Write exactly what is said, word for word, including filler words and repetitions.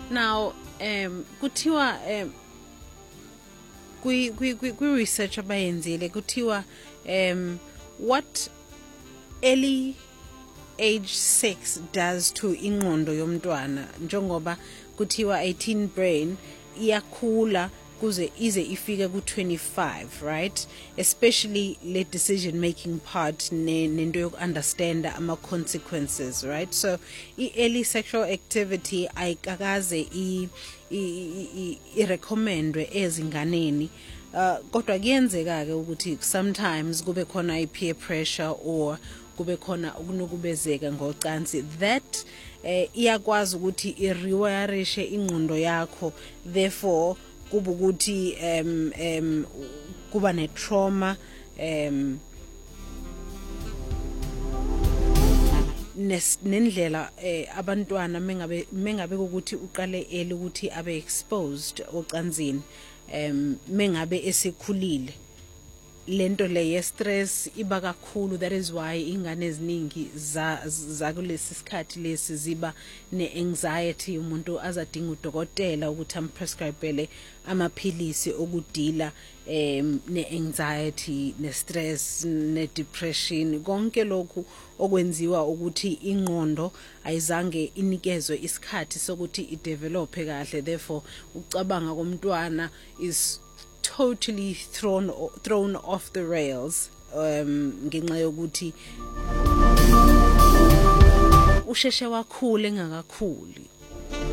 Now um kuthiwa um kwi kwi kwi research abayenzile kuthiwa um what early age six does to ingqondo yomntwana, njengoba kuthiwa eighteen brain iyakhula kuze ize ifike ku twenty-five, right? Especially le decision making part nento yoku understand ama consequences, right? So I early sexual activity ayikakaze i i recommendwe ezinganeni. Uh, kodwa kuyenzeka ke ukuthi sometimes kube khona I peer pressure or kube khona ukunukubezeka ngocansi that eh, iyakwazi ukuthi irewirishe ingqondo yakho, therefore kuba ukuthi um um kuba ne trauma um nendlela eh, abantwana mengabe mengabe ukuthi uqale eli ukuthi abe exposed ocanzini um mengabe esekhulile, lento le ye stress iba kakhulu. That is why ingane eziningi za zakulesi sikhathi lesi ziba ne anxiety, umuntu azadinga udokotela ukuthi amprescribele amaphilisi okudila um ne anxiety ne stress ne depression, konke lokhu okwenziwa ukuthi ingqondo ayizange inikezwe isikhathi sokuthi i develop kahle, therefore ucabanga komntwana is totally thrown thrown off the rails um ngenxa yokuthi usheshe wakhule engakakhuli.